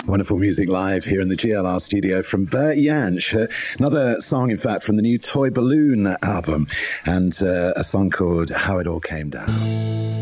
Wonderful music live here in the GLR studio from Bert Jansch. Another song, in fact, from the new Toy Balloon album, and a song called How It All Came Down.